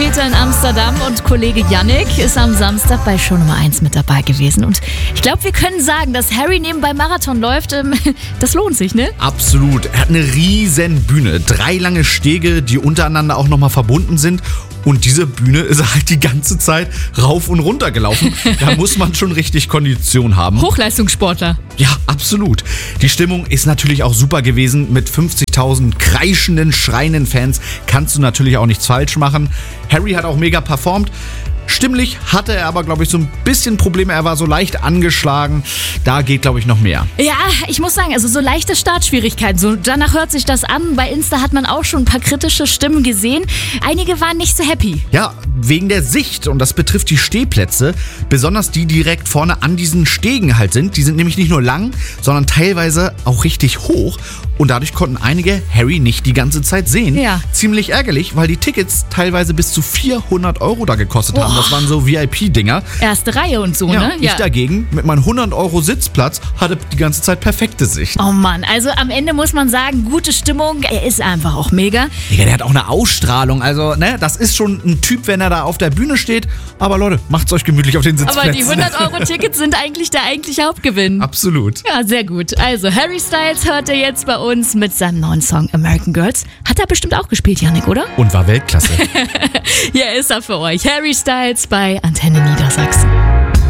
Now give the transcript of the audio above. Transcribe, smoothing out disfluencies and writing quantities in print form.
später in Amsterdam und Kollege Yannick ist am Samstag bei Show Nummer 1 mit dabei gewesen. Und ich glaube, wir können sagen, dass Harry nebenbei Marathon läuft, das lohnt sich, ne? Absolut. Er hat eine riesen Bühne. 3 lange Stege, die untereinander auch nochmal verbunden sind. Und diese Bühne ist er halt die ganze Zeit rauf und runter gelaufen. Da muss man schon richtig Kondition haben. Hochleistungssportler. Ja, absolut. Die Stimmung ist natürlich auch super gewesen. Mit 50.000 kreischenden, schreienden Fans kannst du natürlich auch nichts falsch machen. Harry hat auch mega performt. Stimmlich hatte er aber, glaube ich, so ein bisschen Probleme. Er war so leicht angeschlagen. Da geht, glaube ich, noch mehr. Ja, ich muss sagen, also so leichte Startschwierigkeiten. So, danach hört sich das an. Bei Insta hat man auch schon ein paar kritische Stimmen gesehen. Einige waren nicht so happy. Ja, wegen der Sicht. Und das betrifft die Stehplätze. Besonders die direkt vorne an diesen Stegen halt sind. Die sind nämlich nicht nur lang, sondern teilweise auch richtig hoch. Und dadurch konnten einige Harry nicht die ganze Zeit sehen. Ja. Ziemlich ärgerlich, weil die Tickets teilweise bis zu 400 € da gekostet haben. Das waren so VIP-Dinger. Erste Reihe und so, ne? Ich dagegen mit meinem 100 € Sitzplatz hatte die ganze Zeit perfekte Sicht. Oh Mann, also am Ende muss man sagen, gute Stimmung. Er ist einfach auch mega. Digga, der hat auch eine Ausstrahlung. Also, ne, das ist schon ein Typ, wenn er da auf der Bühne steht. Aber Leute, macht's euch gemütlich auf den Sitzplätzen. Aber die 100-Euro-Tickets sind eigentlich der eigentliche Hauptgewinn. Absolut. Ja, sehr gut. Also, Harry Styles hört er jetzt bei uns mit seinem neuen Song American Girls. Hat er bestimmt auch gespielt, Yannick, oder? Und war Weltklasse. Hier ist er für euch. Harry Styles bei Antenne Niedersachsen.